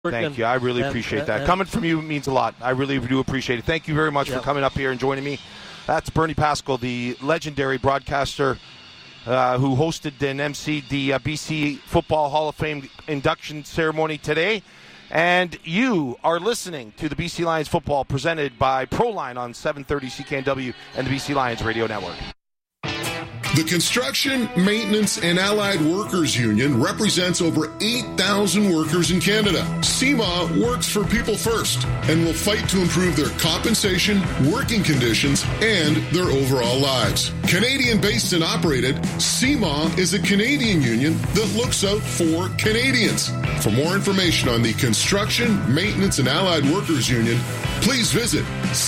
Thank you. I really appreciate that. Coming from you means a lot. I really do appreciate it. Thank you very much for coming up here and joining me. That's Bernie Pascal, the legendary broadcaster who hosted and emceed the BC Football Hall of Fame induction ceremony today. And you are listening to the BC Lions football presented by ProLine on 730 CKNW and the BC Lions Radio Network. The Construction, Maintenance, and Allied Workers Union represents over 8,000 workers in Canada. CMA works for people first and will fight to improve their compensation, working conditions, and their overall lives. Canadian-based and operated, CMA is a Canadian union that looks out for Canadians. For more information on the Construction, Maintenance, and Allied Workers Union, please visit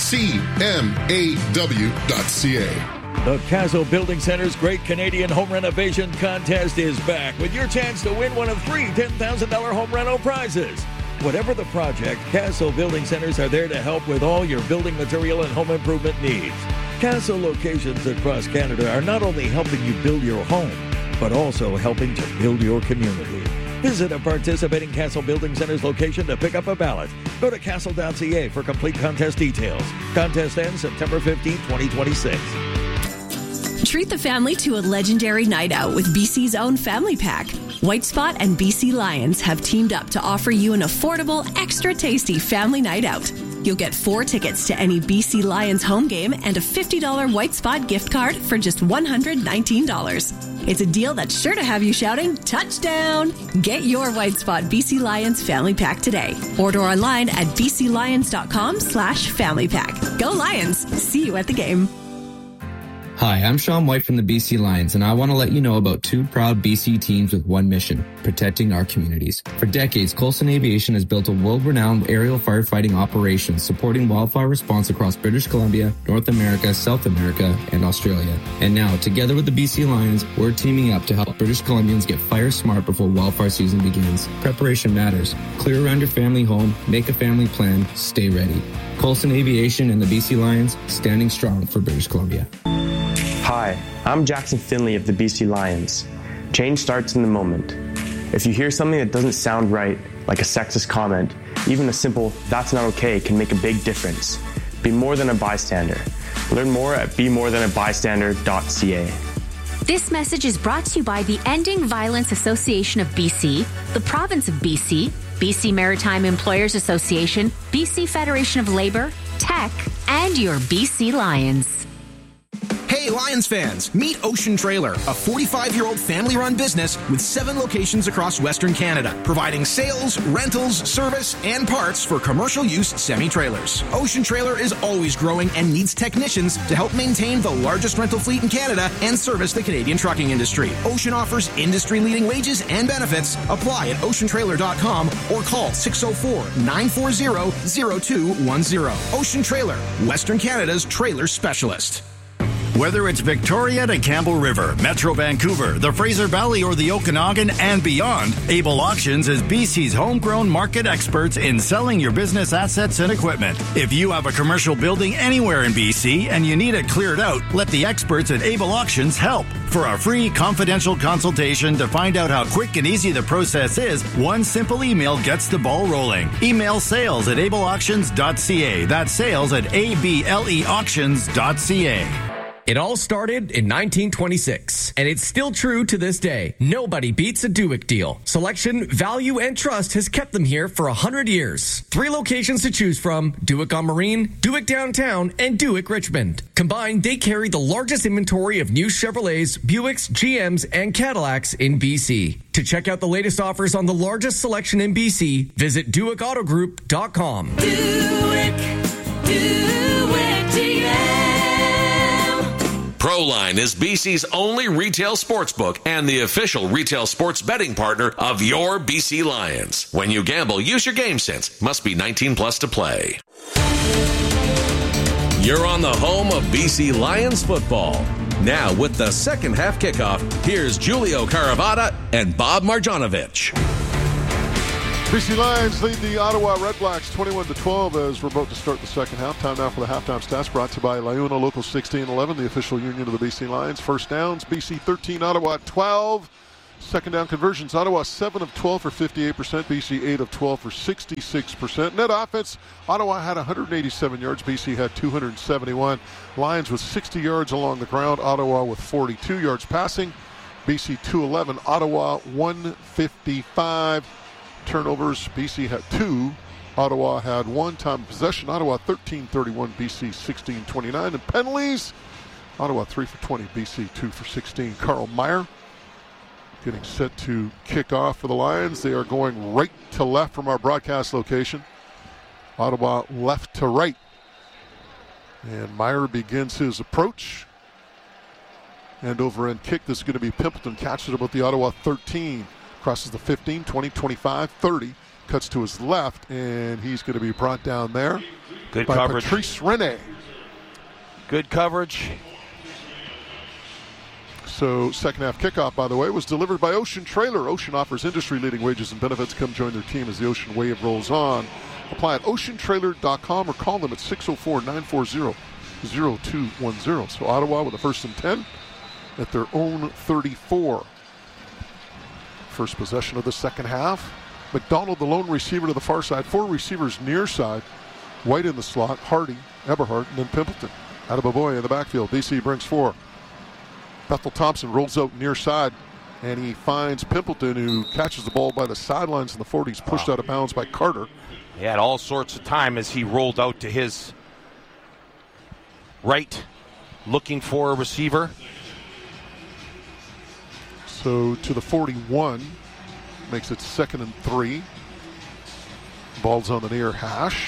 cmaw.ca. The Castle Building Center's Great Canadian Home Renovation Contest is back with your chance to win one of 3 $10,000 home reno prizes. Whatever the project, Castle Building Centers are there to help with all your building material and home improvement needs. Castle locations across Canada are not only helping you build your home, but also helping to build your community. Visit a participating Castle Building Centers location to pick up a ballot. Go to castle.ca for complete contest details. Contest ends September 15, 2026. Treat the family to a legendary night out with BC's own Family Pack. White Spot and BC Lions have teamed up to offer you an affordable, extra tasty family night out. You'll get 4 tickets to any BC Lions home game and a $50 White Spot gift card for just $119. It's a deal that's sure to have you shouting, touchdown! Get your White Spot BC Lions Family Pack today. Order online at bclions.com/family pack. Go Lions! See you at the game. Hi, I'm Sean White from the BC Lions, and I want to let you know about 2 proud BC teams with one mission, protecting our communities. For decades, Coulson Aviation has built a world-renowned aerial firefighting operation supporting wildfire response across British Columbia, North America, South America, and Australia. And now, together with the BC Lions, we're teaming up to help British Columbians get fire smart before wildfire season begins. Preparation matters. Clear around your family home, make a family plan, stay ready. Coulson Aviation and the BC Lions, standing strong for British Columbia. Hi, I'm Jackson Finley of the BC Lions. Change starts in the moment. If you hear something that doesn't sound right, like a sexist comment, even a simple, "that's not okay," can make a big difference. Be more than a bystander. Learn more at bemorethanabystander.ca. This message is brought to you by the Ending Violence Association of BC, the Province of BC, BC Maritime Employers Association, BC Federation of Labour, Tech, and your BC Lions. Hey Lions fans, meet Ocean Trailer, a 45-year-old family-run business with 7 locations across Western Canada, providing sales, rentals, service, and parts for commercial use semi-trailers. Ocean Trailer is always growing and needs technicians to help maintain the largest rental fleet in Canada and service the Canadian trucking industry. Ocean offers industry-leading wages and benefits. Apply at oceantrailer.com or call 604-940-0210. Ocean Trailer, Western Canada's trailer specialist. Whether it's Victoria to Campbell River, Metro Vancouver, the Fraser Valley, or the Okanagan and beyond, Able Auctions is BC's homegrown market experts in selling your business assets and equipment. If you have a commercial building anywhere in BC and you need it cleared out, let the experts at Able Auctions help. For a free confidential consultation to find out how quick and easy the process is, one simple email gets the ball rolling. Email sales@ableauctions.ca. That's sales@ableauctions.ca. It all started in 1926, and it's still true to this day. Nobody beats a Duick deal. Selection, value, and trust has kept them here for 100 years. 3 locations to choose from: Duick on Marine, Duick Downtown, and Duick Richmond. Combined, they carry the largest inventory of new Chevrolets, Buicks, GMs, and Cadillacs in BC. To check out the latest offers on the largest selection in BC, visit DuickAutoGroup.com. Duick GM. ProLine is BC's only retail sportsbook and the official retail sports betting partner of your BC Lions. When you gamble, use your game sense. Must be 19 plus to play. You're on the home of BC Lions football. Now with the second half kickoff, here's Julio Caravata and Bob Marjanovic. BC Lions lead the Ottawa Redblacks 21-12 as we're about to start the second half. Time now for the halftime stats brought to you by LiUNA Local 1611, the official union of the BC Lions. First downs, BC 13, Ottawa 12. Second down conversions, Ottawa 7 of 12 for 58%, BC 8 of 12 for 66%. Net offense, Ottawa had 187 yards, BC had 271. Lions with 60 yards along the ground, Ottawa with 42 yards passing, BC 211, Ottawa 155. Turnovers, BC had 2, Ottawa had 1. Time of possession, Ottawa 13-31, BC 16-29. And penalties, Ottawa 3 for 20, BC 2 for 16. Carl Meyer getting set to kick off for the Lions. They are going right to left from our broadcast location. Ottawa left to right. And Meyer begins his approach. And over-end kick. This is going to be Pimpleton. Catches it about the Ottawa 13. Crosses the 15, 20, 25, 30. Cuts to his left, and he's going to be brought down there. Good by coverage. Patrice Rene. Good coverage. So second half kickoff, by the way, was delivered by Ocean Trailer. Ocean offers industry-leading wages and benefits. Come join their team as the Ocean Wave rolls on. Apply at oceantrailer.com or call them at 604-940-0210. So Ottawa with a 1st and 10 at their own 34. First possession of the second half. McDonald, the lone receiver to the far side. 4 receivers near side. White in the slot, Hardy, Eberhardt, and then Pimpleton. Adebaboye in the backfield. BC brings 4. Bethel Thompson rolls out near side, and he finds Pimpleton, who catches the ball by the sidelines in the 40s, pushed out of bounds by Carter. He had all sorts of time as he rolled out to his right, looking for a receiver. So to the 41, makes it 2nd and 3. Ball's on the near hash.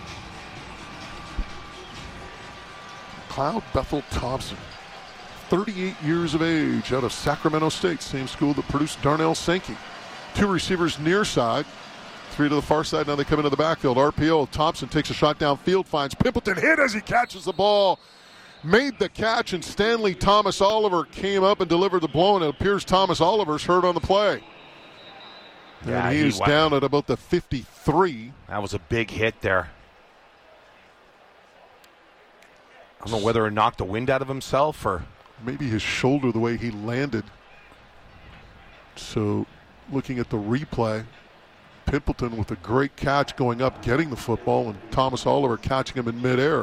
Cloud Bethel Thompson, 38 years of age, out of Sacramento State, same school that produced Darnell Sankey. 2 receivers near side, 3 to the far side. Now they come into the backfield. RPO, Thompson takes a shot downfield, finds Pimpleton, hit as he catches the ball. Made the catch, and Stanley Thomas Oliver came up and delivered the blow, and it appears Thomas Oliver's hurt on the play. Yeah, and he is down at about the 53. That was a big hit there. I don't know whether it knocked the wind out of himself or maybe his shoulder, the way he landed. So looking at the replay, Pimpleton with a great catch going up, getting the football, and Thomas Oliver catching him in midair.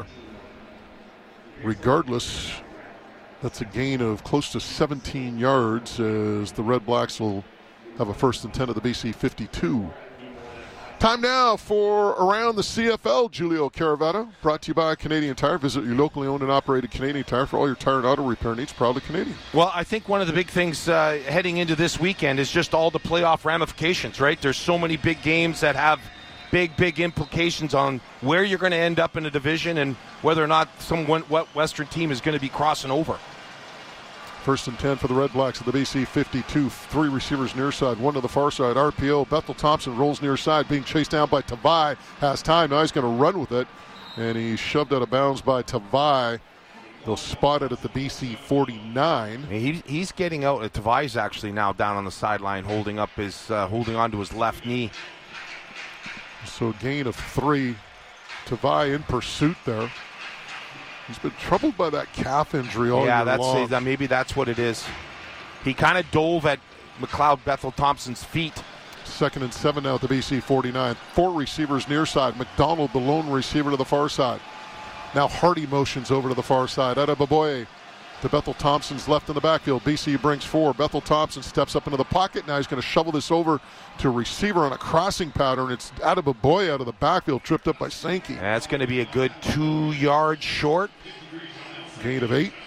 Regardless, that's a gain of close to 17 yards as the Red Blacks will have a 1st and 10 at the BC 52. Time now for Around the CFL. Julio Caravetta, brought to you by Canadian Tire. Visit your locally owned and operated Canadian Tire for all your tire and auto repair needs. Proudly Canadian. Well, I think one of the big things heading into this weekend is just all the playoff ramifications, right? There's so many big games that have big implications on where you're going to end up in a division and whether or not some Western team is going to be crossing over. 1st and 10 for the Red Blacks at the BC 52. 3 receivers near side, 1 to the far side. RPO, Bethel Thompson rolls near side, being chased down by Tavai. Has time, now he's going to run with it. And he's shoved out of bounds by Tavai. They'll spot it at the BC 49. He's getting out. Tavai's actually now down on the sideline holding on to his left knee. So a gain of 3. Tavai in pursuit there. He's been troubled by that calf injury all year long. Yeah, maybe that's what it is. He kind of dove at McLeod Bethel Thompson's feet. 2nd and 7 now at the BC 49. 4 receivers near side. McDonald, the lone receiver to the far side. Now Hardy motions over to the far side. Adebaboye to Bethel Thompson's left in the backfield. BC brings 4. Bethel Thompson steps up into the pocket. Now he's going to shovel this over to a receiver on a crossing pattern. It's Adebaboye out of the backfield, tripped up by Sankey. That's going to be a good 2 yards short. Gain of 8.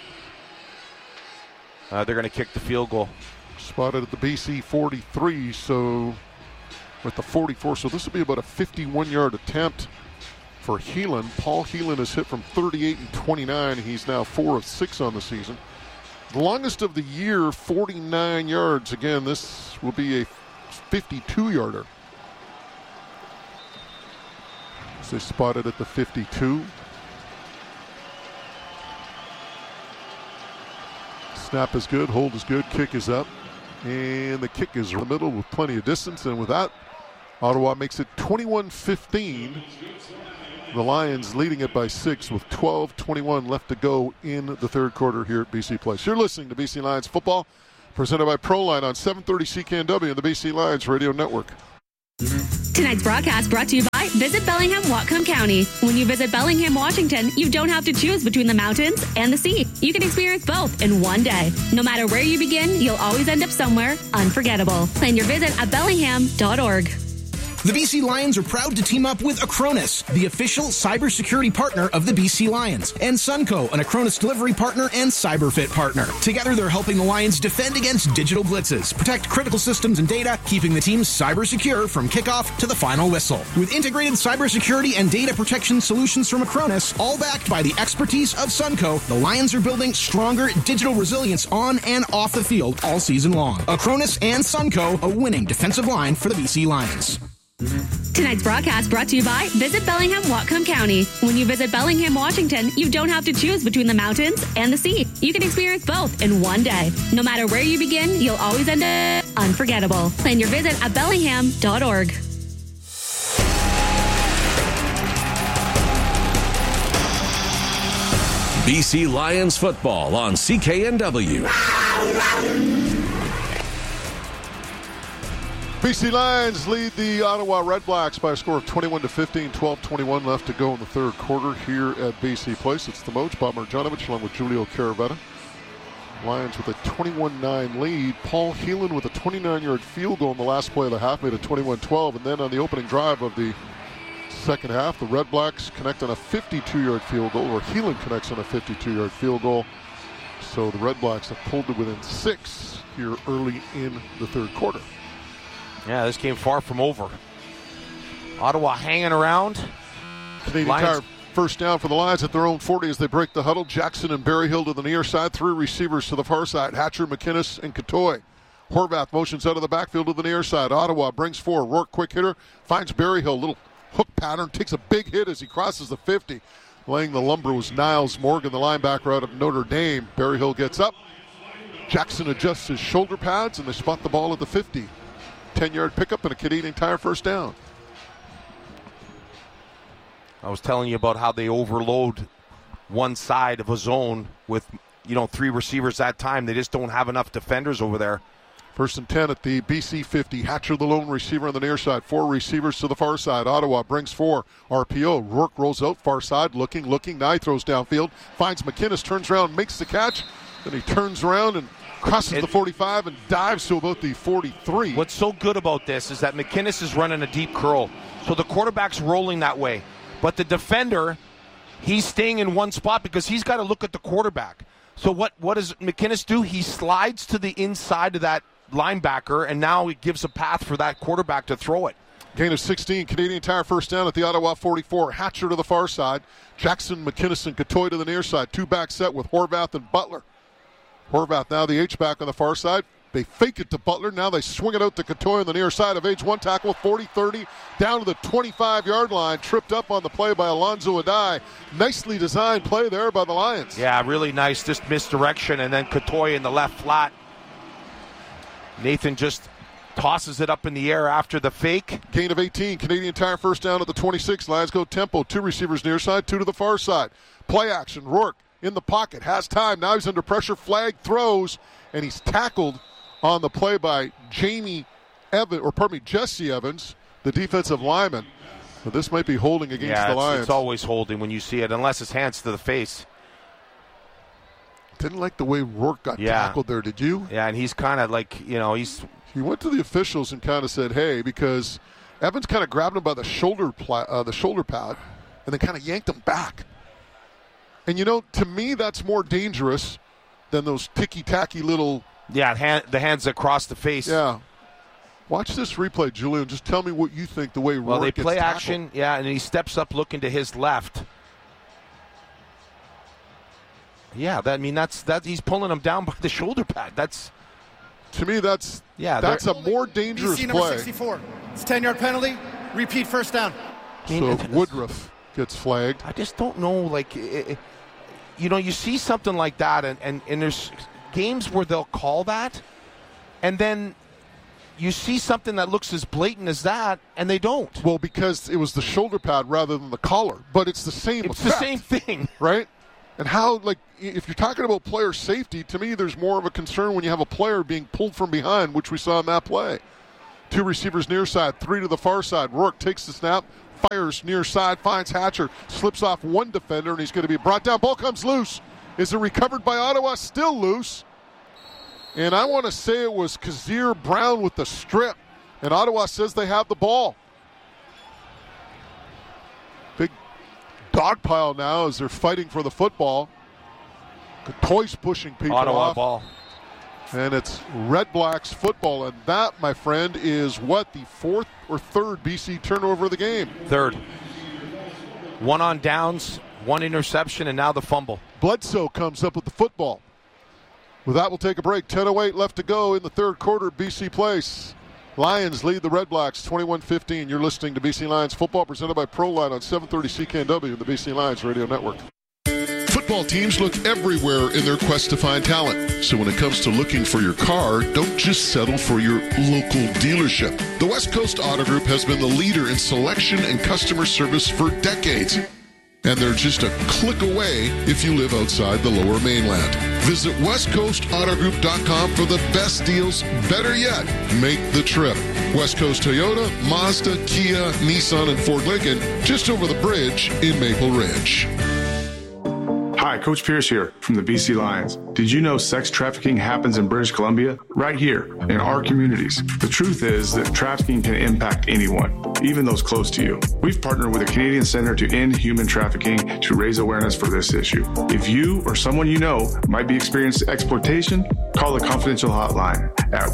They're going to kick the field goal. Spotted at the BC 43, so with the 44. So this will be about a 51-yard attempt for Heelan. Paul Heelan has hit from 38 and 29. He's now 4 of 6 on the season. The longest of the year, 49 yards. Again, this will be a 52-yarder. So they spotted at the 52. Snap is good, hold is good, kick is up. And the kick is in the middle with plenty of distance. And with that, Ottawa makes it 21-15. The Lions leading it by 6 with 12:21 left to go in the third quarter here at BC Place. You're listening to BC Lions football presented by Proline on 730 CKNW and the BC Lions Radio Network. Tonight's broadcast brought to you by Visit Bellingham, Whatcom County. When you visit Bellingham, Washington, you don't have to choose between the mountains and the sea. You can experience both in one day. No matter where you begin, you'll always end up somewhere unforgettable. Plan your visit at bellingham.org. The BC Lions are proud to team up with Acronis, the official cybersecurity partner of the BC Lions, and Sunco, an Acronis delivery partner and CyberFit partner. Together, they're helping the Lions defend against digital blitzes, protect critical systems and data, keeping the team cyber secure from kickoff to the final whistle. With integrated cybersecurity and data protection solutions from Acronis, all backed by the expertise of Sunco, the Lions are building stronger digital resilience on and off the field all season long. Acronis and Sunco, a winning defensive line for the BC Lions. Tonight's broadcast brought to you by Visit Bellingham, Whatcom County. When you visit Bellingham, Washington, you don't have to choose between the mountains and the sea. You can experience both in one day. No matter where you begin, you'll always end up unforgettable. Plan your visit at bellingham.org. BC Lions football on CKNW. BC Lions lead the Ottawa Redblacks by a score of 21-15, 12-21 left to go in the third quarter here at BC Place. It's the Moach, Bob Marjanovic, along with Julio Caravetta. Lions with a 21-9 lead. Paul Heelan with a 29-yard field goal in the last play of the half, made it 21-12. And then on the opening drive of the second half, the Redblacks connect on a 52-yard field goal, or Heelan connects on a 52-yard field goal. So the Redblacks have pulled it within 6 here early in the third quarter. Yeah, this game far from over. Ottawa hanging around. Canadian Tire first down for the Lions at their own 40 as they break the huddle. Jackson and Berryhill to the near side. 3 receivers to the far side. Hatcher, McInnes, and Katoy. Horvath motions out of the backfield to the near side. Ottawa brings 4. Rourke, quick hitter, finds Berryhill. Little hook pattern. Takes a big hit as he crosses the 50. Laying the lumber was Niles Morgan, the linebacker out of Notre Dame. Berryhill gets up. Jackson adjusts his shoulder pads, and they spot the ball at the 50. 10-yard pickup and a Canadian Tire first down. I was telling you about how they overload one side of a zone with, 3 receivers that time. They just don't have enough defenders over there. First and 10 at the BC 50. Hatcher, the lone receiver on the near side. 4 receivers to the far side. Ottawa brings 4. RPO. Rourke rolls out far side. Looking. Nye throws downfield. Finds McInnes. Turns around. Makes the catch. Then he turns around and crosses the 45 and dives to about the 43. What's so good about this is that McInnes is running a deep curl. So the quarterback's rolling that way. But the defender, he's staying in one spot because he's got to look at the quarterback. So what does McInnes do? He slides to the inside of that linebacker, and now it gives a path for that quarterback to throw it. Gain of 16. Canadian Tire first down at the Ottawa 44. Hatcher to the far side. Jackson, McInnes, and Katoy to the near side. 2-back set with Horvath and Butler. Horvath now the H-back on the far side. They fake it to Butler. Now they swing it out to Katoy on the near side of age. 1 tackle, 40-30, down to the 25-yard line. Tripped up on the play by Alonzo Adai. Nicely designed play there by the Lions. Yeah, really nice. Just misdirection, and then Katoy in the left flat. Nathan just tosses it up in the air after the fake. Gain of 18. Canadian Tire first down at the 26. Lions go tempo. 2 receivers near side, 2 to the far side. Play action. Rourke in the pocket, has time. Now he's under pressure. Flag throws, and he's tackled on the play by Jesse Evans, the defensive lineman. But this might be holding against the Lions. It's always holding when you see it, unless it's hands to the face. Didn't like the way Rourke got tackled there, did you? Yeah, and he's kind of like, he went to the officials and kind of said, hey, because Evans kind of grabbed him by the shoulder pad and then kind of yanked him back. And, to me, that's more dangerous than those ticky-tacky little... Yeah, the hands across the face. Yeah. Watch this replay, Julian. Just tell me what you think the way Rourke Well, they gets play tackled. action, and he steps up looking to his left. Yeah, that's he's pulling him down by the shoulder pad. To me, that's a more dangerous BC play. number 64. It's a 10-yard penalty. Repeat first down. So Woodruff gets flagged. I just don't know, you see something like that, and there's games where they'll call that, and then you see something that looks as blatant as that, and they don't. Well, because it was the shoulder pad rather than the collar, but it's the same effect. It's the same thing. Right? And how, like, if you're talking about player safety, to me there's more of a concern when you have a player being pulled from behind, which we saw in that play. 2 receivers near side, 3 to the far side. Rourke takes the snap, fires near side, finds Hatcher, slips off one defender, and he's going to be brought down. Ball comes loose. Is it recovered by Ottawa? Still loose. And I want to say it was Kazir Brown with the strip. And Ottawa says they have the ball. Big dog pile now as they're fighting for the football. Toys pushing people Ottawa off. ball. And it's Red Blacks football. And that, my friend, is what, the 4th or 3rd BC turnover of the game? 3rd. 1 on downs, 1 interception, and now the fumble. Bledsoe comes up with the football. With that, we'll take a break. 10:08 left to go in the 3rd quarter. BC Place. Lions lead the Red Blacks 21-15. You're listening to BC Lions football presented by ProLine on 730 CKNW and the BC Lions Radio Network. Football teams look everywhere in their quest to find talent. So when it comes to looking for your car, don't just settle for your local dealership. The West Coast Auto Group has been the leader in selection and customer service for decades. And they're just a click away if you live outside the Lower Mainland. Visit westcoastautogroup.com for the best deals. Better yet, make the trip. West Coast Toyota, Mazda, Kia, Nissan, and Ford Lincoln, just over the bridge in Maple Ridge. Hi, Coach Pierce here from the BC Lions. Did you know sex trafficking happens in British Columbia? Right here, in our communities. The truth is that trafficking can impact anyone, even those close to you. We've partnered with the Canadian Centre to End Human Trafficking to raise awareness for this issue. If you or someone you know might be experiencing exploitation, call the confidential hotline at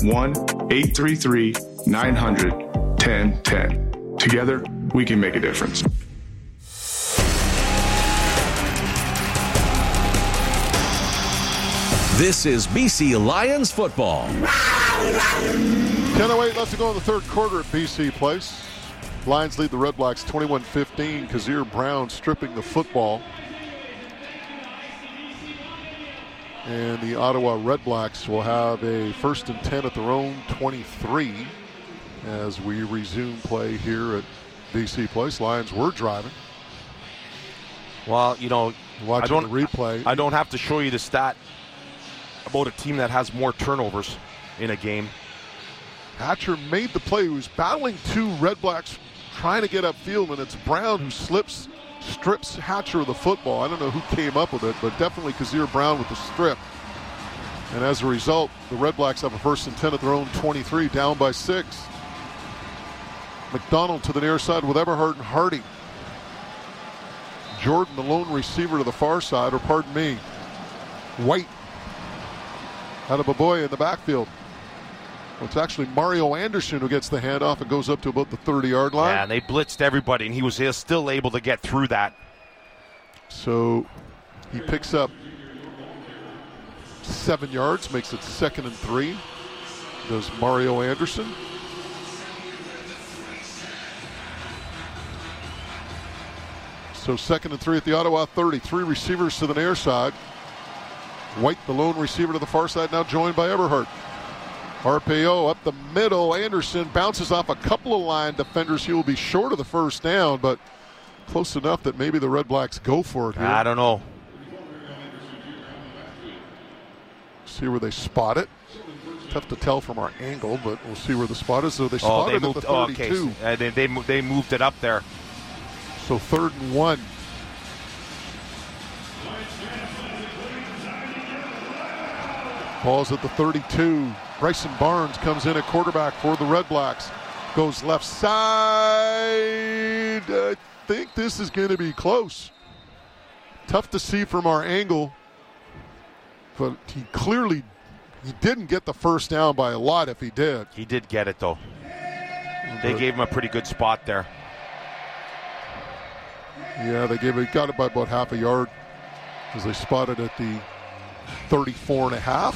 1-833-900-1010. Together, we can make a difference. This is BC Lions football. 10:08 left to go in the 3rd quarter at BC Place. Lions lead the Red Blacks 21-15. Kazir Brown stripping the football. And the Ottawa Red Blacks will have a 1st and 10 at their own 23 as we resume play here at BC Place. Lions were driving. Well, you know, watching the replay. I don't have to show you the stat about a team that has more turnovers in a game. Hatcher made the play. He was battling 2 Red Blacks trying to get upfield, and it's Brown who strips Hatcher of the football. I don't know who came up with it, but definitely Kazir Brown with the strip. And as a result, the Red Blacks have a 1st and 10 at their own 23, down by 6. McDonald to the near side with Eberhardt and Hardy. Jordan, the lone receiver to the far side, or pardon me, White out of Baboy in the backfield. Well, it's actually Mario Anderson who gets the handoff and goes up to about the 30-yard line. Yeah, and they blitzed everybody, and he was still able to get through that. So he picks up 7 yards, makes it 2nd and 3. Does Mario Anderson. So 2nd and 3 at the Ottawa 30. 3 receivers to the near side. White, the lone receiver to the far side, now joined by Eberhardt. RPO up the middle. Anderson bounces off a couple of line defenders. He will be short of the 1st down, but close enough that maybe the Red Blacks go for it here. I don't know. See where they spot it. Tough to tell from our angle, but we'll see where the spot is. So they spotted it at the 32. Okay. They moved it up there. So 3rd and 1. Ball's at the 32. Bryson Barnes comes in at quarterback for the Red Blacks. Goes left side. I think this is going to be close. Tough to see from our angle. But he didn't get the 1st down by a lot if he did. He did get it, though. They gave him a pretty good spot there. Yeah, got it by about half a yard as they spotted at the 34.5.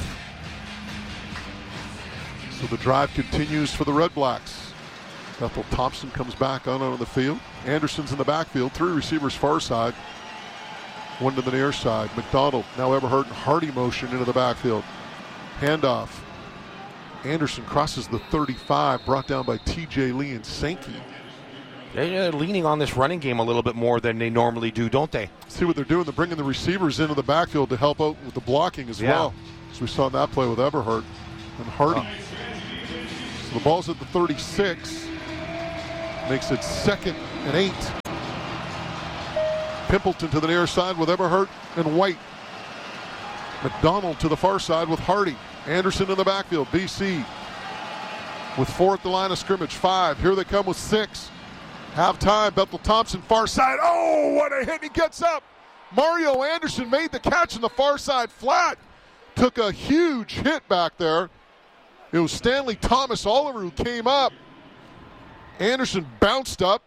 So the drive continues for the Red Blacks. Bethel Thompson comes back on the field. Anderson's in the backfield. 3 receivers far side. 1 to the near side. McDonald, now Eberhardt and Hardy motion into the backfield. Handoff. Anderson crosses the 35, brought down by TJ Lee and Sankey. They're leaning on this running game a little bit more than they normally do, don't they? See what they're doing. They're bringing the receivers into the backfield to help out with the blocking as well. So we saw that play with Eberhardt and Hardy. So the ball's at the 36. Makes it 2nd and 8. Pimpleton to the near side with Eberhardt and White. McDonald to the far side with Hardy. Anderson in the backfield. BC with 4 at the line of scrimmage. 5. Here they come with 6. Half time. Bethel Thompson far side. Oh, what a hit. He gets up. Mario Anderson made the catch in the far side flat. Took a huge hit back there. It was Stanley Thomas Oliver who came up. Anderson bounced up.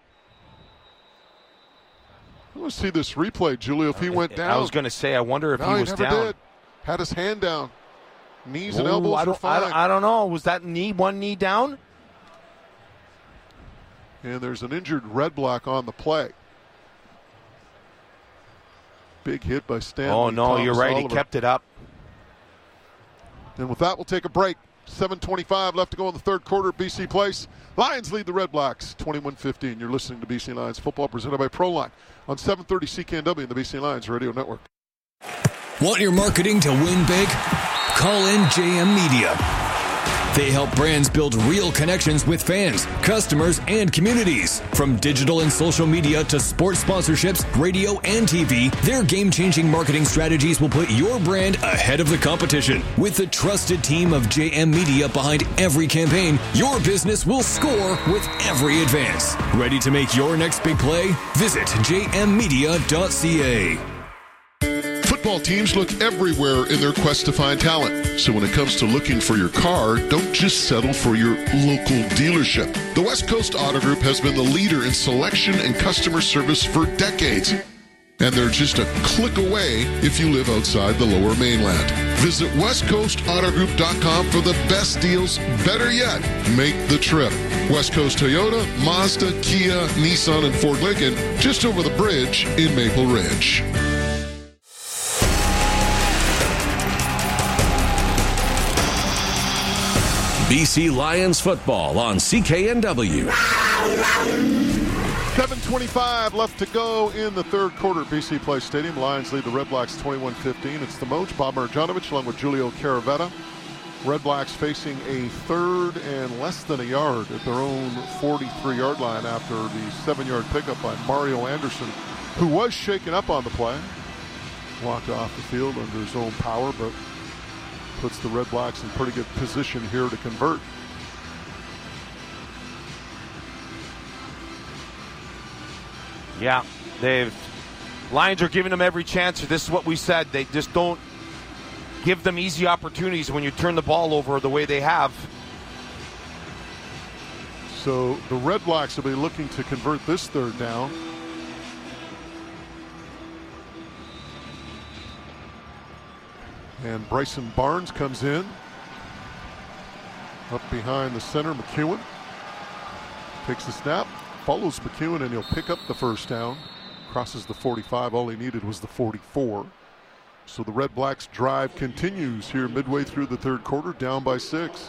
I want to see this replay, Julio, if he went down. I was going to say, I wonder if he was never down. Did. Had his hand down. Knees and elbows were fine. I don't know. Was that one knee down? And there's an injured Red-Black on the play. Big hit by Stanley. Oh, no, Thomas you're right. Oliver. He kept it up. And with that, we'll take a break. 7:25 left to go in the third quarter at BC Place. Lions lead the Red Blacks 21-15. You're listening to BC Lions football presented by Proline on 730 CKNW and the BC Lions Radio Network. Want your marketing to win big? Call in JM Media. They help brands build real connections with fans, customers, and communities. From digital and social media to sports sponsorships, radio, and TV, their game-changing marketing strategies will put your brand ahead of the competition. With the trusted team of JM Media behind every campaign, your business will score with every advance. Ready to make your next big play? Visit jmmedia.ca. Football teams look everywhere in their quest to find talent. So when it comes to looking for your car, don't just settle for your local dealership. The West Coast Auto Group has been the leader in selection and customer service for decades. And they're just a click away if you live outside the Lower Mainland. Visit westcoastautogroup.com for the best deals. Better yet, make the trip. West Coast Toyota, Mazda, Kia, Nissan, and Ford Lincoln, just over the bridge in Maple Ridge. BC Lions football on CKNW. 7:25 left to go in the third quarter at BC Place Stadium. Lions lead the Red Blacks 21-15. It's the Moj, Bob Marjanovic, along with Julio Caravetta. Red Blacks facing a 3rd and less than a yard at their own 43-yard line after the 7-yard pickup by Mario Anderson, who was shaken up on the play. Walked off the field under his own power, but puts the Red Blacks in pretty good position here to convert. Yeah, Lions are giving them every chance. This is what we said. They just don't give them easy opportunities when you turn the ball over the way they have. So the Red Blacks will be looking to convert this 3rd down. And Bryson Barnes comes in. Up behind the center, McEwen. Takes the snap, follows McEwen, and he'll pick up the first down. Crosses the 45. All he needed was the 44. So the Red Blacks drive continues here midway through the third quarter, down by 6.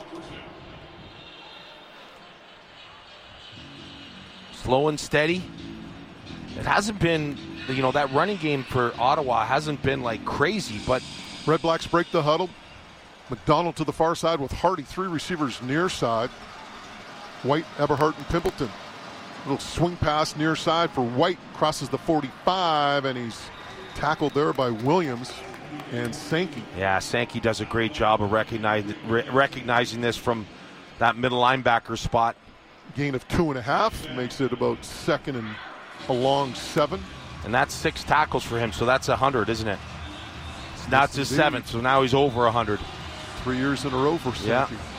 Slow and steady. It hasn't been, that running game for Ottawa hasn't been like crazy, but Red Blacks break the huddle. McDonald to the far side with Hardy. 3 receivers near side. White, Eberhardt, and Pimpleton. Little swing pass near side for White. Crosses the 45, and he's tackled there by Williams and Sankey. Yeah, Sankey does a great job of recognizing this from that middle linebacker spot. Gain of 2.5. Makes it about 2nd and a long 7. And that's 6 tackles for him, so that's 100, isn't it? Now it's his 7th, so now he's over 100. 3 years in a row for Sankey. Yeah.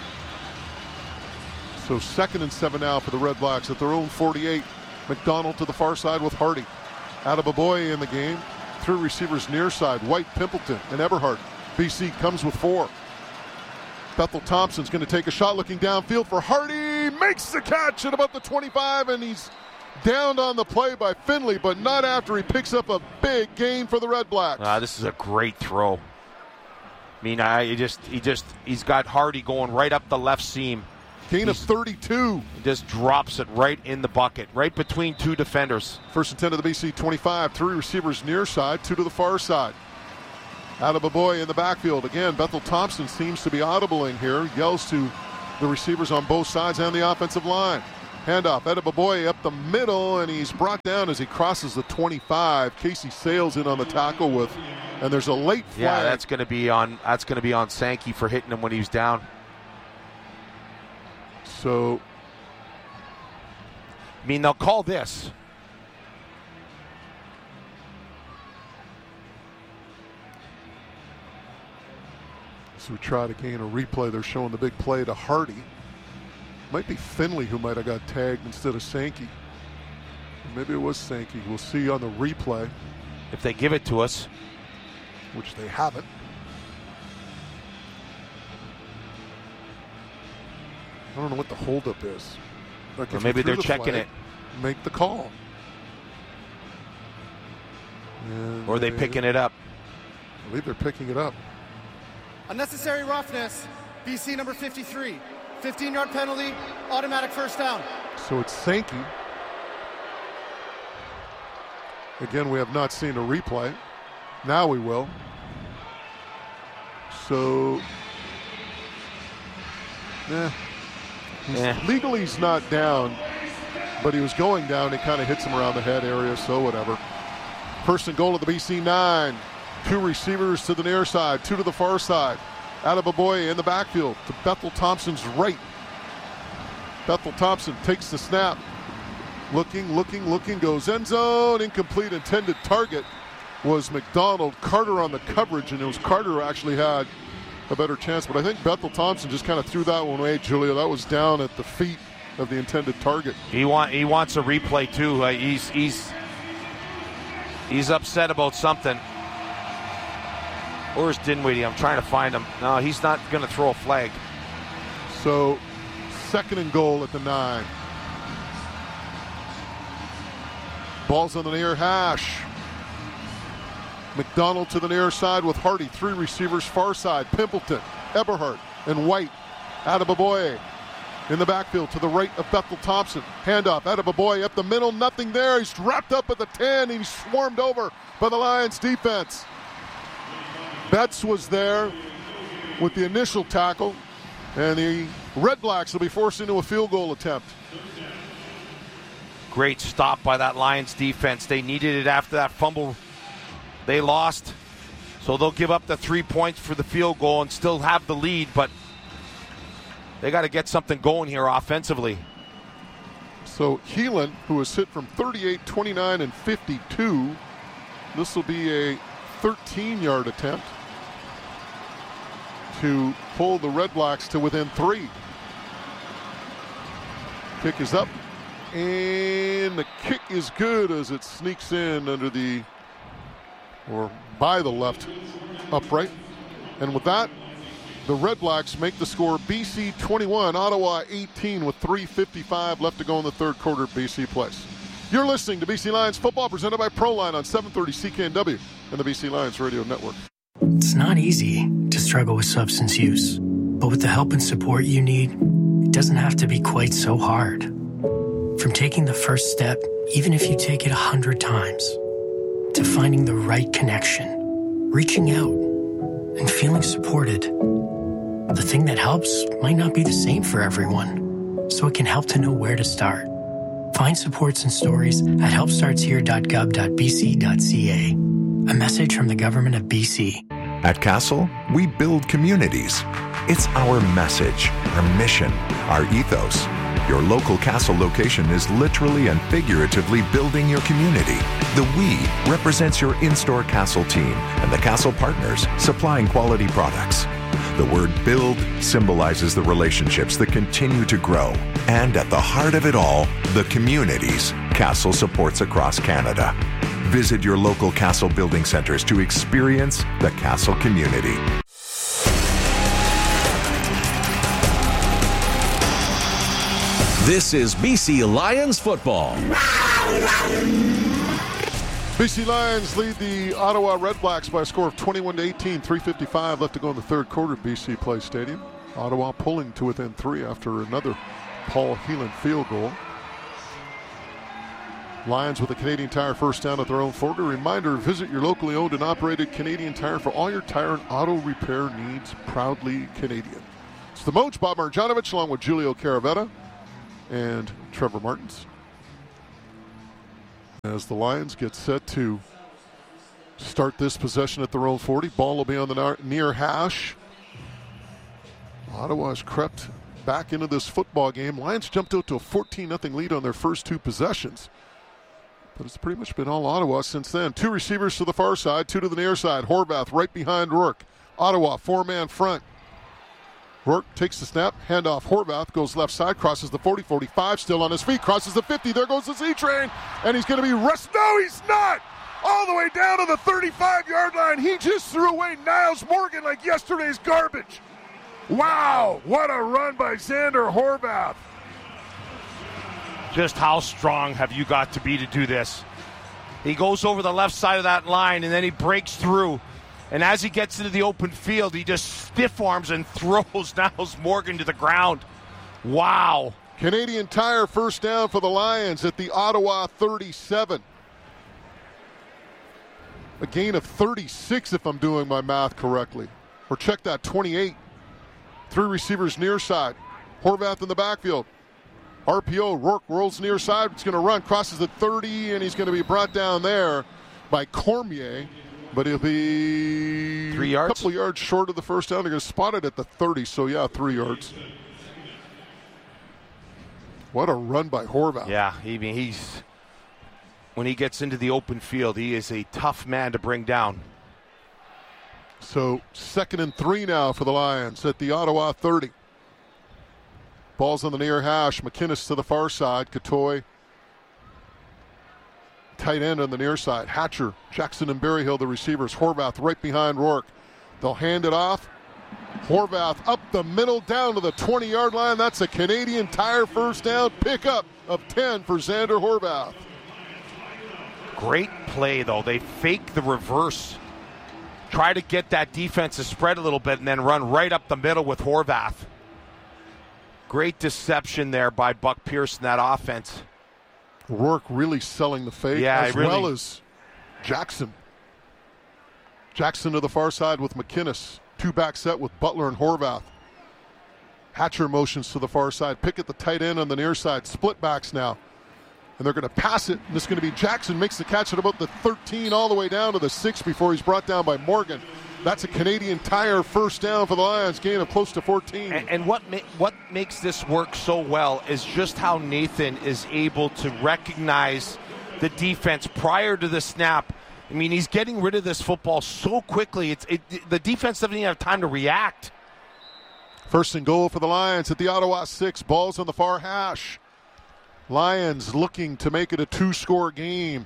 So 2nd and 7 now for the Red Blacks at their own 48. McDonald to the far side with Hardy. Adeboboye in the game. 3 receivers near side. White, Pimpleton, and Eberhardt. BC comes with 4. Bethel Thompson's going to take a shot looking downfield for Hardy. Makes the catch at about the 25, and he's downed on the play by Finley, but not after he picks up a big gain for the Red Blacks. This is a great throw. I mean, he's got Hardy going right up the left seam. Gain of 32. He just drops it right in the bucket, right between two defenders. First and 10 to the BC 25. 3 receivers near side, 2 to the far side. Adeboboye in the backfield. Again, Bethel Thompson seems to be audibling here. Yells to the receivers on both sides and the offensive line. Handoff, Adeboboye up the middle, and he's brought down as he crosses the 25. Casey Sales in on the tackle and there's a late flag. Yeah, that's going to be on Sankey for hitting him when he was down. So, I mean, they'll call this. So we try to gain a replay. They're showing the big play to Hardy. Might be Finley who might have got tagged instead of Sankey. Maybe it was Sankey. We'll see on the replay. If they give it to us. Which they haven't. I don't know what the holdup is. Like, or maybe they're checking it. Make the call. Or are they picking it up? I believe they're picking it up. Unnecessary roughness. BC number 53. 15-yard penalty. Automatic first down. So it's Sankey. Again, we have not seen a replay. Now we will. So, legally he's not down, but he was going down. He kind of hits him around the head area, so whatever. First and goal of the BC 9. 2 receivers to the near side, 2 to the far side. Adeboboye in the backfield to Bethel Thompson's right. Bethel Thompson takes the snap. Looking, goes end zone. Incomplete. Intended target was McDonald. Carter on the coverage, and it was Carter who actually had a better chance. But I think Bethel Thompson just kind of threw that one away, Julia. That was down at the feet of the intended target. He wants a replay, too. He's upset about something. Where's Dinwiddie? I'm trying to find him. No, he's not going to throw a flag. So, second and goal at the 9. Ball's on the near hash. McDonald to the near side with Hardy. 3 receivers far side. Pimpleton, Eberhardt, and White. Adeboboye in the backfield to the right of Bethel Thompson. Handoff, Adeboboye up the middle. Nothing there. He's wrapped up at the 10. He's swarmed over by the Lions defense. Betts was there with the initial tackle, and the Red Blacks will be forced into a field goal attempt. Great stop by that Lions defense. They needed it after that fumble. They lost, so they'll give up the 3 points for the field goal and still have the lead, but they got to get something going here offensively. So Heelan, who was hit from 38, 29, and 52, this will be a 13-yard attempt to pull the Red Blacks to within 3. Kick is up, and the kick is good as it sneaks in under the, or by the left upright. And with that, the Red Blacks make the score BC 21, Ottawa 18 with 3:55 left to go in the third quarter. BC plays. You're listening to BC Lions football presented by Proline on 730 CKNW and the BC Lions Radio Network. It's not easy to struggle with substance use, but with the help and support you need, it doesn't have to be quite so hard. From taking the first step, even if you take it 100 times, to finding the right connection, reaching out, and feeling supported. The thing that helps might not be the same for everyone, so it can help to know where to start. Find supports and stories at helpstartshere.gov.bc.ca. A message from the Government of BC. At Castle, we build communities. It's our message, our mission, our ethos. Your local Castle location is literally and figuratively building your community. The we represents your in-store Castle team and the Castle partners supplying quality products. The word build symbolizes the relationships that continue to grow. And at the heart of it all, the communities Castle supports across Canada. Visit your local Castle building centers to experience the Castle community. This is BC Lions football. BC Lions lead the Ottawa Red Blacks by a score of 21-18, 3:55 left to go in the third quarter at BC Place Stadium. Ottawa pulling to within 3 after another Paul Heelan field goal. Lions with a Canadian Tire first down at their own 40. Reminder, visit your locally owned and operated Canadian Tire for all your tire and auto repair needs. Proudly Canadian. It's the Moj, Bob Marjanovic, along with Julio Caravetta and Trevor Martins. As the Lions get set to start this possession at their own 40. Ball will be on the near hash. Ottawa has crept back into this football game. Lions jumped out to a 14-0 lead on their first 2 possessions. But it's pretty much been all Ottawa since then. 2 receivers to the far side, 2 to the near side. Horvath right behind Rourke. Ottawa, 4-man front. Rourke takes the snap, handoff. Horvath goes left side, crosses the 40, 45, still on his feet, crosses the 50. There goes the Z-Train, and he's going to be arrested. No, he's not! All the way down to the 35-yard line. He just threw away Niles Morgan like yesterday's garbage. Wow, what a run by Xander Horvath. Just how strong have you got to be to do this? He goes over the left side of that line, and then he breaks through. And as he gets into the open field, he just stiff arms and throws Niles Morgan to the ground. Wow. Canadian Tire first down for the Lions at the Ottawa 37. A gain of 36 if I'm doing my math correctly. Or check that, 28. 3 receivers near side. Horvath in the backfield. RPO, Rourke rolls near side. It's going to run, crosses the 30, and he's going to be brought down there by Cormier. But he'll be 3 yards? A couple of yards short of the first down. They're going to spot it at the 30, so yeah, 3 yards. What a run by Horvath. Yeah, he's when he gets into the open field, he is a tough man to bring down. So 2nd and 3 now for the Lions at the Ottawa 30. Ball's on the near hash. McInnes to the far side. Catoy. Tight end on the near side. Hatcher, Jackson, and Berryhill, the receivers. Horvath right behind Rourke. They'll hand it off. Horvath up the middle down to the 20-yard line. That's a Canadian Tire first down pickup of 10 for Xander Horvath. Great play, though. They fake the reverse. Try to get that defense to spread a little bit and then run right up the middle with Horvath. Great deception there by Buck Pearson, that offense. Rourke really selling the fake, as well as Jackson. Jackson to the far side with McInnes. 2-back set with Butler and Horvath. Hatcher motions to the far side. Pickett the tight end on the near side. Split backs now. And they're going to pass it. And this is going to be Jackson makes the catch at about the 13 all the way down to the 6 before he's brought down by Morgan. That's a Canadian Tire first down for the Lions, gain of close to 14. And what makes this work so well is just how Nathan is able to recognize the defense prior to the snap. I mean, he's getting rid of this football so quickly. The defense doesn't even have time to react. 1st and goal for the Lions at the Ottawa 6. Ball's on the far hash. Lions looking to make it a 2-score game.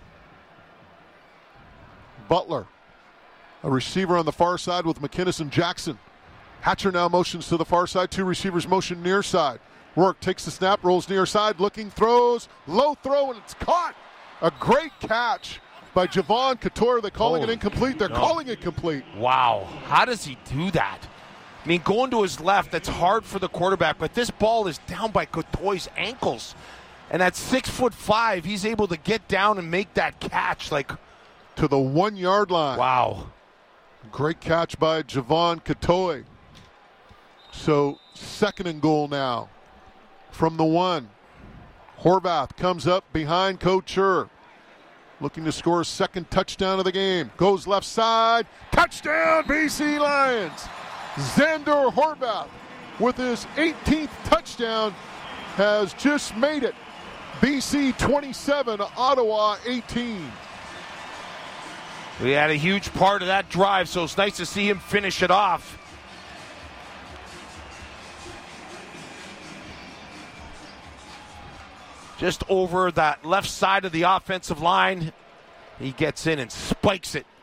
Butler. A receiver on the far side with McInnes and Jackson. Hatcher now motions to the far side. 2 receivers motion near side. Rourke takes the snap, rolls near side, looking, throws. Low throw, and it's caught. A great catch by Javon Couture. They're calling it incomplete. They're calling it complete. Wow. How does he do that? I mean, going to his left, that's hard for the quarterback, but this ball is down by Couture's ankles. And at 6'5", he's able to get down and make that catch like to the 1-yard line. Wow. Great catch by Javon Couture. So 2nd and goal now from the 1. Horvath comes up behind Couture. Looking to score his 2nd touchdown of the game. Goes left side. Touchdown, BC Lions. Xander Horvath with his 18th touchdown has just made it. BC 27, Ottawa 18. We had a huge part of that drive, so it's nice to see him finish it off. Just over that left side of the offensive line, he gets in and spikes it.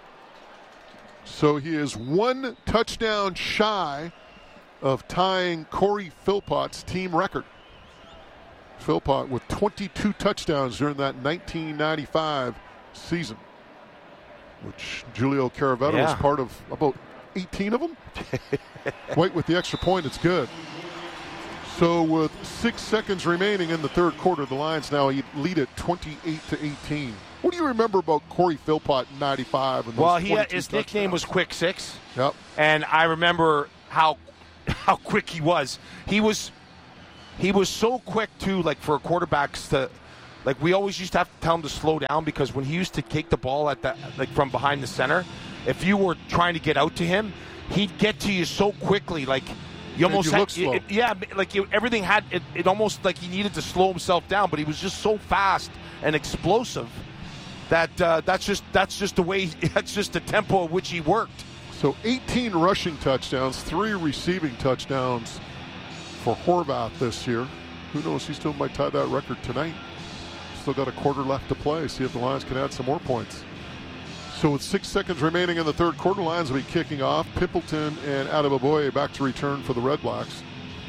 So he is 1 touchdown shy of tying Corey Philpott's team record. Philpott with 22 touchdowns during that 1995 season, which Julio Caravetta was part of about 18 of them. White with the extra point, it's good. So with 6 seconds remaining in the third quarter, the Lions now lead it 28-18. What do you remember about Corey Philpott in 95? And well, his nickname was Quick Six. Yep. And I remember how quick he was. He was so quick too. Like for quarterbacks to, like we always used to have to tell him to slow down because when he used to kick the ball at from behind the center, if you were trying to get out to him, he'd get to you so quickly. Like you almost look slow. Everything had it almost like he needed to slow himself down, but he was just so fast and explosive that that's just the way. That's just the tempo at which he worked. So 18 rushing touchdowns, 3 receiving touchdowns for Horvath this year. Who knows? He still might tie that record tonight. Still got a quarter left to play. See if the Lions can add some more points. So with 6 seconds remaining in the third quarter, Lions will be kicking off. Pimpleton and Adeboboye back to return for the Red Blacks.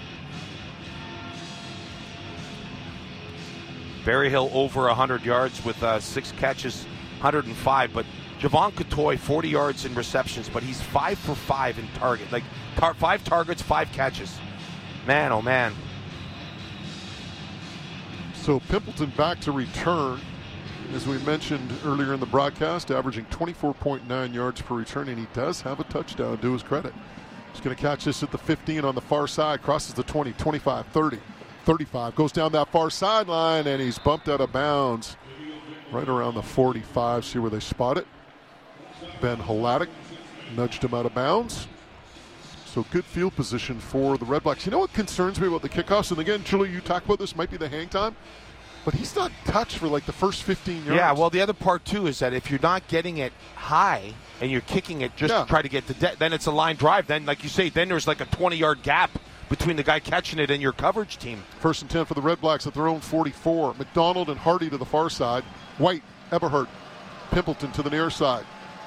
Berryhill over 100 yards with 6 catches, 105. But Javon Catoy, 40 yards in receptions, but he's 5 for 5 in target. Like 5 targets, 5 catches. Man, oh man. So Pimpleton back to return. As we mentioned earlier in the broadcast, averaging 24.9 yards per return, and he does have a touchdown to his credit. He's going to catch this at the 15 on the far side, crosses the 20, 25, 30, 35, goes down that far sideline, and he's bumped out of bounds right around the 45. See where they spot it. Ben Hladek nudged him out of bounds. So good field position for the Red Blacks. You know what concerns me about the kickoffs? And again, Julie, you talk about this, might be the hang time. But he's not touched for like the first 15 yards. Yeah, well, the other part, too, is that if you're not getting it high and you're kicking it just to try to get the then it's a line drive. Then, like you say, then there's like a 20-yard gap between the guy catching it and your coverage team. 1st and 10 for the Red Blacks at their own 44. McDonald and Hardy to the far side. White, Eberhardt, Pimpleton to the near side.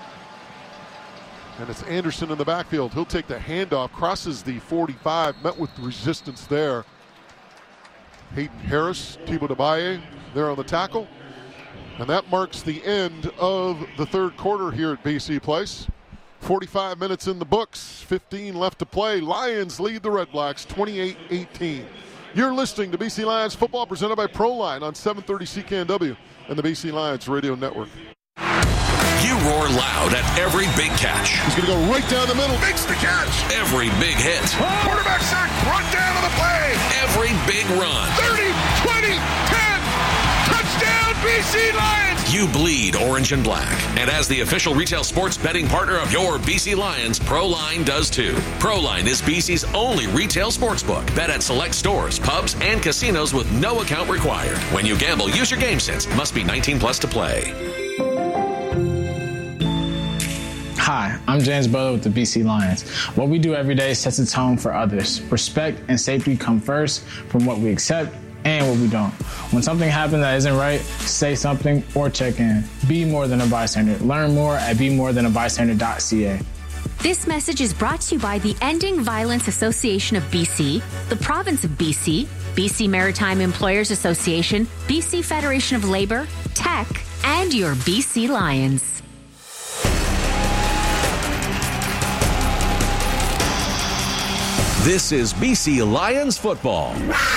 And it's Anderson in the backfield. He'll take the handoff, crosses the 45, met with resistance there. Hayden Harris, Thibaut Dabaye there on the tackle. And that marks the end of the third quarter here at BC Place. 45 minutes in the books, 15 left to play. Lions lead the Red Blacks 28-18. You're listening to BC Lions football presented by ProLine on 730 CKNW and the BC Lions Radio Network. You roar loud at every big catch. He's going to go right down the middle. Makes the catch. Every big hit. Quarterback sack. Brought down on the play. Every big run. 30, 20, 10. Touchdown, BC Lions. You bleed orange and black. And as the official retail sports betting partner of your BC Lions, ProLine does too. ProLine is BC's only retail sportsbook. Bet at select stores, pubs, and casinos with no account required. When you gamble, use your game sense. Must be 19 plus to play. Hi, I'm James Butler with the BC Lions. What we do every day sets a tone for others. Respect and safety come first from what we accept and what we don't. When something happens that isn't right, say something or check in. Be more than a bystander. Learn more at bemorethanbystander.ca. This message is brought to you by the Ending Violence Association of BC, the Province of BC, BC Maritime Employers Association, BC Federation of Labor, Tech, and your BC Lions. This is BC Lions football.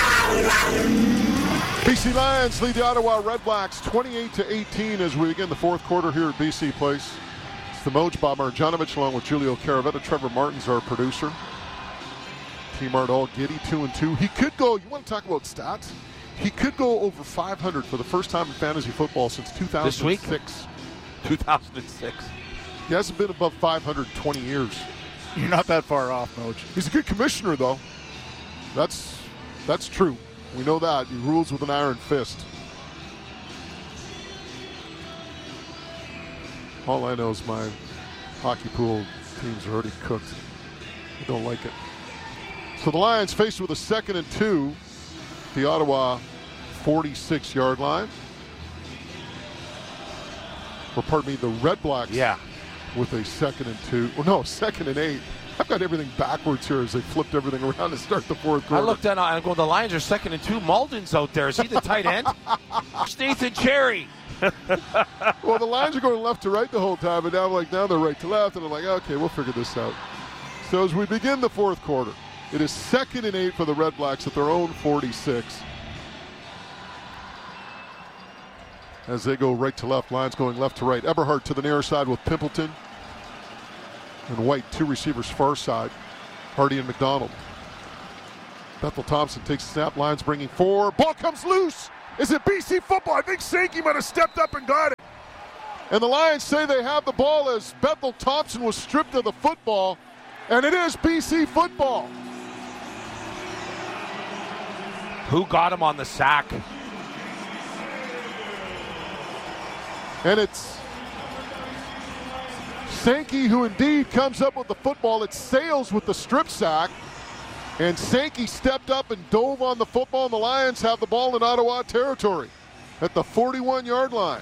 BC Lions lead the Ottawa Red Blacks 28-18 as we begin the fourth quarter here at BC Place. It's the Moj Bob Marjanovic along with Julio Caravetta. Trevor Martin's our producer. Team Art all giddy, 2-2. He could go, you want to talk about stats? He could go over 500 for the first time in fantasy football since 2006. This week? 2006. He hasn't been above 500 20 years. You're not that far off, Moj. He's a good commissioner, though. That's true. We know that. He rules with an iron fist. All I know is my hockey pool teams are already cooked. I don't like it. So the Lions faced with a 2nd and 2. The Ottawa 46-yard line. Or pardon me, the Red Blacks. Yeah. With a 2nd and 2. Or no, 2nd and 8. I've got everything backwards here as they flipped everything around to start the fourth quarter. I looked at it and go, the Lions are 2nd and 2. Malden's out there. Is he the tight end? Nathan Cherry. Well, the Lions are going left to right the whole time, and now they're right to left, and I'm like, okay, we'll figure this out. So as we begin the fourth quarter, it is 2nd and 8 for the Red Blacks at their own 46. As they go right to left, Lions going left to right. Eberhardt to the near side with Pimpleton and White, 2 receivers far side. Hardy and McDonald. Bethel Thompson takes a snap. Lions bringing 4. Ball comes loose. Is it BC football? I think Sankey might have stepped up and got it. And the Lions say they have the ball as Bethel Thompson was stripped of the football. And it is BC football. Who got him on the sack? And it's Sankey who indeed comes up with the football. It's Sales with the strip sack. And Sankey stepped up and dove on the football, and the Lions have the ball in Ottawa territory at the 41-yard line.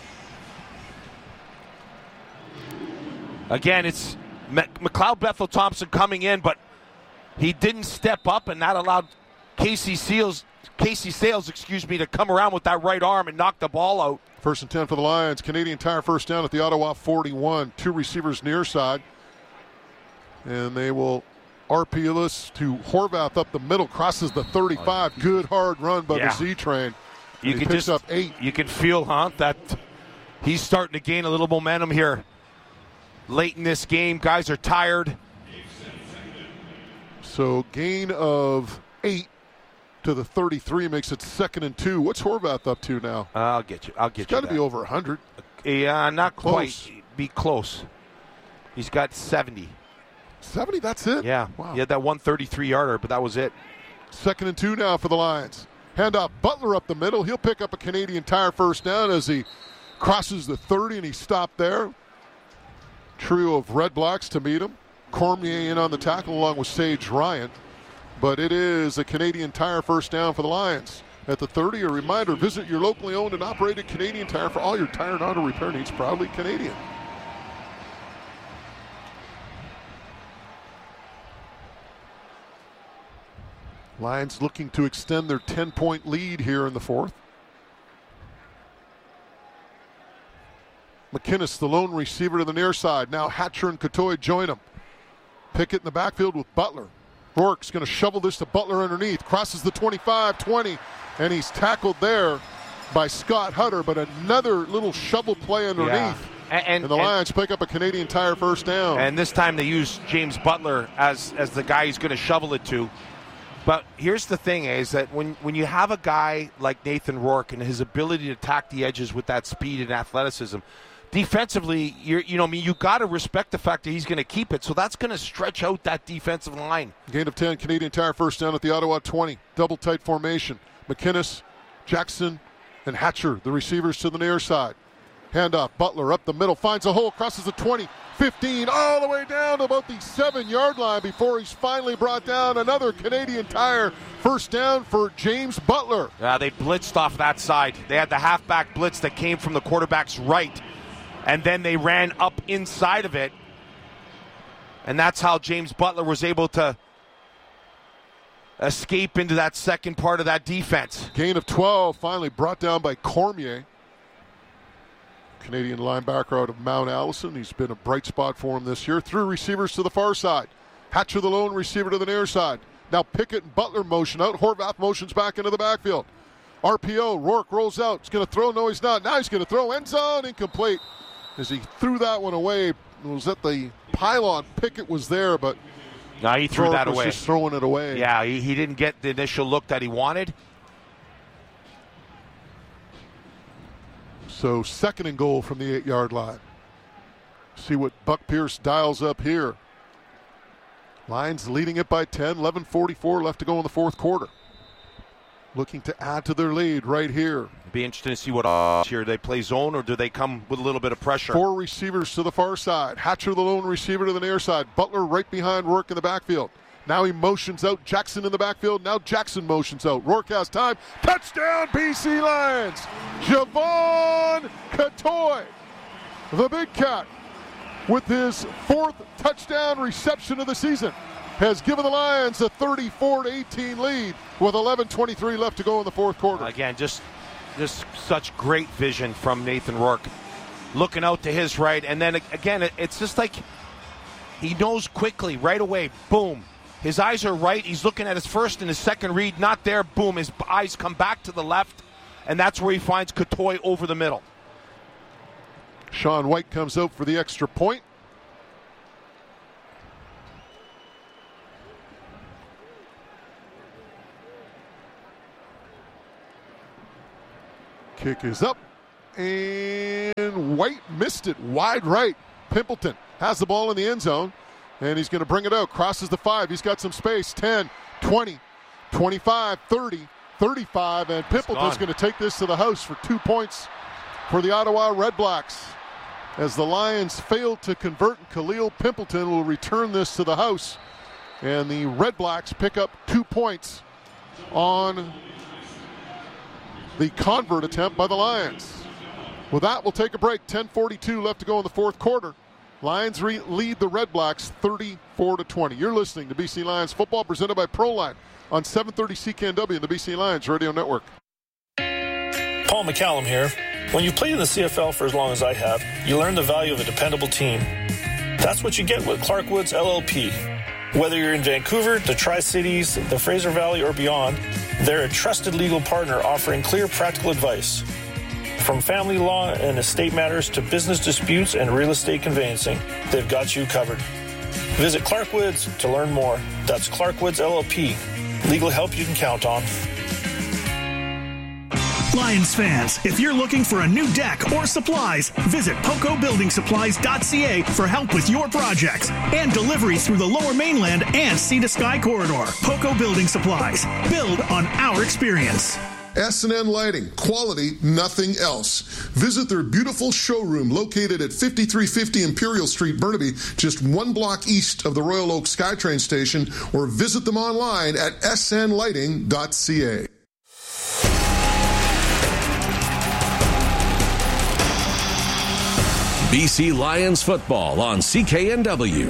Again, it's McLeod Bethel Thompson coming in, but he didn't step up, and that allowed Casey Sales, to come around with that right arm and knock the ball out. 1st and 10 for the Lions. Canadian Tire first down at the Ottawa 41. 2 receivers near side. And they will RPO this to Horvath up the middle, crosses the 35. Good hard run by the Z-Train. He picks up 8. You can feel, that he's starting to gain a little momentum here. Late in this game, guys are tired. So gain of 8 to the 33 makes it 2nd and 2. What's Horvath up to now? I'll get you. It's got to be over 100. Yeah, not Close. quite. Be close. He's got 70. 70, that's it? Yeah. Wow. He had that 133-yarder, but that was it. 2nd and 2 now for the Lions. Hand off Butler up the middle. He'll pick up a Canadian Tire first down as he crosses the 30, and he stopped there. Trio of Red Blacks to meet him. Cormier in on the tackle along with Sage Ryan. But it is a Canadian Tire first down for the Lions. At the 30, a reminder, visit your locally owned and operated Canadian Tire for all your tire and auto repair needs. Proudly Canadian. Lions looking to extend their 10-point lead here in the fourth. McInnes, the lone receiver to the near side. Now Hatcher and Catoy join him. Pickett in the backfield with Butler. Rourke's going to shovel this to Butler underneath. Crosses the 25-20, and he's tackled there by Scott Hutter, but another little shovel play underneath. Yeah. And the Lions pick up a Canadian Tire first down. And this time they use James Butler as the guy he's going to shovel it to. But here's the thing, is that when you have a guy like Nathan Rourke and his ability to attack the edges with that speed and athleticism, defensively, you got to respect the fact that he's going to keep it. So that's going to stretch out that defensive line. Gain of 10, Canadian Tire first down at the Ottawa 20. Double tight formation. McInnes, Jackson, and Hatcher, the receivers to the near side. Handoff, Butler up the middle, finds a hole, crosses the 20, 15, all the way down to about the 7-yard line before he's finally brought down. Another Canadian Tire first down for James Butler. They blitzed off that side. They had the halfback blitz that came from the quarterback's right, and then they ran up inside of it, and that's how James Butler was able to escape into that second part of that defense. Gain of 12, finally brought down by Cormier. Canadian linebacker out of Mount Allison. He's been a bright spot for him this year. 3 receivers to the far side. Hatcher, the lone receiver, to the near side. Now Pickett and Butler motion out. Horvath motions back into the backfield. RPO, Rourke rolls out. He's going to throw. No, he's not. Now he's going to throw. End zone, incomplete. As he threw that one away, it was at the pylon. Pickett was there, but no, he threw that away. Just throwing it away. Yeah, he didn't get the initial look that he wanted. So 2nd and goal from the 8-yard line. See what Buck Pierce dials up here. Lions leading it by 10, 11:44 left to go in the fourth quarter. Looking to add to their lead right here. It'd be interesting to see what here. They play zone, or do they come with a little bit of pressure? 4 receivers to the far side. Hatcher, the lone receiver, to the near side. Butler right behind Rourke in the backfield. Now he motions out. Jackson in the backfield. Now Jackson motions out. Rourke has time. Touchdown, BC Lions. Javon Catoy, the big cat, with his 4th touchdown reception of the season, has given the Lions a 34-18 lead with 11:23 left to go in the fourth quarter. Again, just such great vision from Nathan Rourke. Looking out to his right, and then again, it's just like He knows quickly, right away, boom. His eyes are right. He's looking at his first and his second read. Not there. Boom. His eyes come back to the left, and that's where he finds Catoy over the middle. Sean White comes out for the extra point. Kick is up, and White missed it wide right. Pimpleton has the ball in the end zone, and he's going to bring it out. Crosses the 5. He's got some space. 10, 20, 25, 30, 35, and Pimpleton's going to take this to the house for 2 points for the Ottawa Red Blacks. As the Lions fail to convert, Khalil Pimpleton will return this to the house, and the Red Blacks pick up 2 points on the convert attempt by the Lions. With that, we'll take a break. 10:42 left to go in the fourth quarter. Lions lead the Red Blacks 34-20. You're listening to BC Lions football presented by Proline on 730 CKNW and the BC Lions Radio Network. Paul McCallum here. When you play in the CFL for as long as I have, you learn the value of a dependable team. That's what you get with Clark Woods LLP. Whether you're in Vancouver, the Tri-Cities, the Fraser Valley, or beyond, they're a trusted legal partner offering clear, practical advice. From family law and estate matters to business disputes and real estate conveyancing, they've got you covered. Visit Clark Woods to learn more. That's Clark Woods LLP. Legal help you can count on. Lions fans, if you're looking for a new deck or supplies, visit PocoBuildingSupplies.ca for help with your projects and deliveries through the Lower Mainland and Sea to Sky corridor. Poco Building Supplies. Build on our experience. S&N Lighting, quality, nothing else. Visit their beautiful showroom located at 5350 Imperial Street, Burnaby, just 1 block east of the Royal Oak SkyTrain station, or visit them online at snlighting.ca. BC Lions football on CKNW.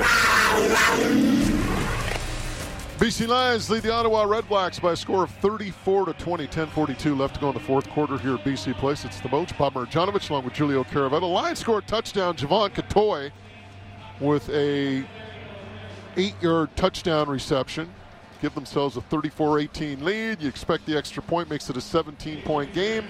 BC Lions lead the Ottawa Red Blacks by a score of 34-20. 10:42 left to go in the fourth quarter here at BC Place. It's the Moach, Bob Marjanovic, along with Julio Caravetta. Lions scored a touchdown. Javon Catoy with a 8-yard touchdown reception. Give themselves a 34-18 lead. You expect the extra point, makes it a 17-point game.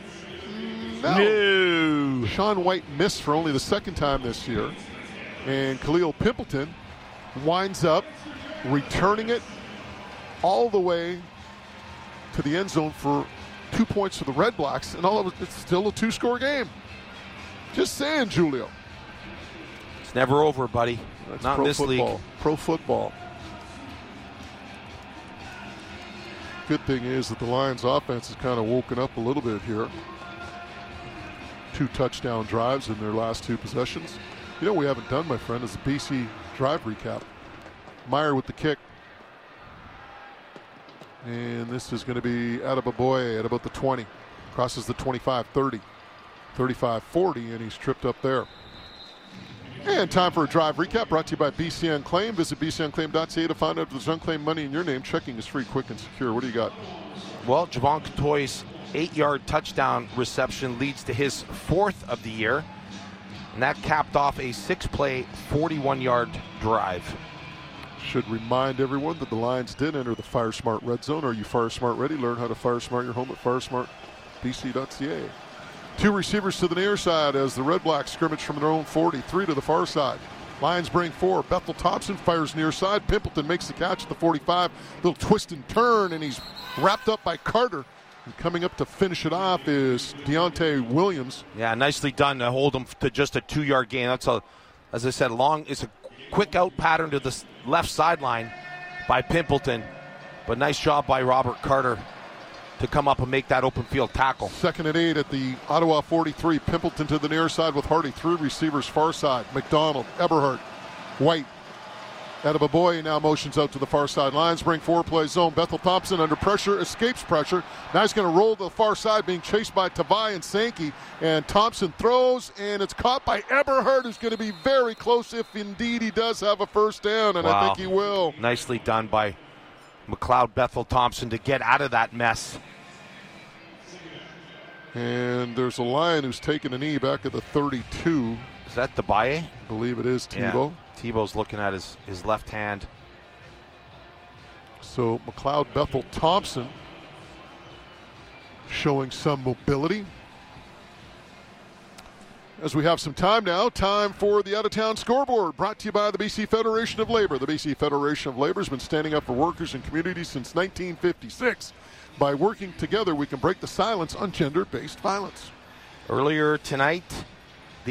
No. Sean White missed for only the second time this year. And Khalil Pimpleton winds up returning it all the way to the end zone for 2 points for the Red Blacks. And all of it's still a 2-score game. Just saying, Julio. It's never over, buddy. That's not in this football. league. Pro football. Good thing is that the Lions offense has kind of woken up a little bit here. 2 touchdown drives in their last 2 possessions. You know what we haven't done, my friend, is a BC drive recap. Meyer with the kick. And this is going to be Adeboboye at about the 20. Crosses the 25, 30, 35, 40, and he's tripped up there. And time for a drive recap brought to you by BC Unclaimed. Visit bcunclaimed.ca to find out if there's unclaimed money in your name. Checking is free, quick, and secure. What do you got? Well, Javon Catoy's 8-yard touchdown reception leads to his 4th of the year. And that capped off a 6-play, 41-yard drive. Should remind everyone that the Lions did enter the Fire Smart Red Zone. Are you Fire Smart ready? Learn how to Fire Smart your home at firesmartbc.ca. 2 receivers to the near side as the Red Blacks scrimmage from their own 40. 3 to the far side. Lions bring 4. Bethel Thompson fires near side. Pimpleton makes the catch at the 45. Little twist and turn, and he's wrapped up by Carter. And coming up to finish it off is Deontay Williams. Yeah, nicely done to hold him to just a 2-yard gain. That's as I said, it's a quick out pattern to the left sideline by Pimpleton. But nice job by Robert Carter to come up and make that open field tackle. 2nd and 8 at the Ottawa 43. Pimpleton to the near side with Hardy. 3 receivers far side. McDonald, Eberhardt, White. Adeboboye now motions out to the far side. Lions bring 4-play zone. Bethel Thompson under pressure, escapes pressure. Now he's going to roll to the far side, being chased by Tavai and Sankey. And Thompson throws, and it's caught by Eberhardt, who's going to be very close if indeed he does have a first down, and wow. I think he will. Nicely done by McLeod Bethel Thompson to get out of that mess. And there's a Lion who's taken a knee back at the 32. Is that Dabaye? I believe it is Tebow. Yeah. Tebow's looking at his left hand. So McLeod Bethel Thompson showing some mobility. As we have some time now, time for the out-of-town scoreboard, brought to you by the BC Federation of Labor. The BC Federation of Labor has been standing up for workers and communities since 1956. By working together, we can break the silence on gender-based violence. Earlier tonight,